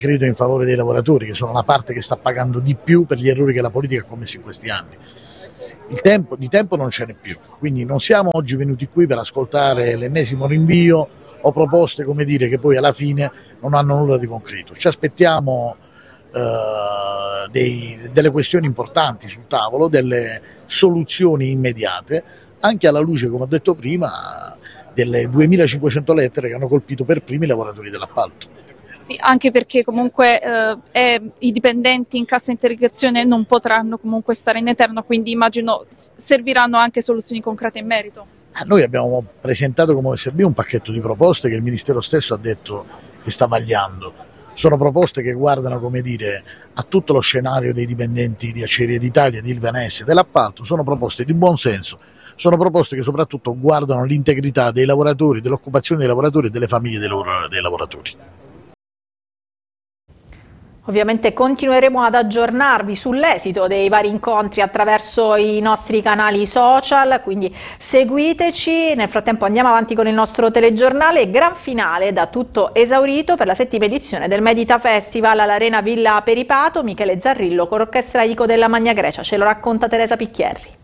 Credo in favore dei lavoratori, che sono la parte che sta pagando di più per gli errori che la politica ha commesso in questi anni. Di tempo non ce n'è più, quindi non siamo oggi venuti qui per ascoltare l'ennesimo rinvio o proposte, come dire, che poi alla fine non hanno nulla di concreto. Ci aspettiamo delle questioni importanti sul tavolo, delle soluzioni immediate, anche alla luce, come ho detto prima, delle 2500 lettere che hanno colpito per primi i lavoratori dell'appalto. Sì, anche perché comunque i dipendenti in cassa integrazione non potranno comunque stare in eterno, quindi immagino serviranno anche soluzioni concrete in merito. Noi abbiamo presentato come OSB un pacchetto di proposte che il Ministero stesso ha detto che sta vagliando. Sono proposte che guardano, come dire, a tutto lo scenario dei dipendenti di Acciaierie d'Italia, di Ilvenese, dell'appalto. Sono proposte di buon senso, sono proposte che soprattutto guardano l'integrità dei lavoratori, dell'occupazione dei lavoratori e delle famiglie dei lavoratori. Ovviamente continueremo ad aggiornarvi sull'esito dei vari incontri attraverso i nostri canali social, quindi seguiteci. Nel frattempo andiamo avanti con il nostro telegiornale. Gran finale da tutto esaurito per la 7ª edizione del Medita Festival all'Arena Villa Peripato. Michele Zarrillo con l'Orchestra Ico della Magna Grecia, ce lo racconta Teresa Picchierri.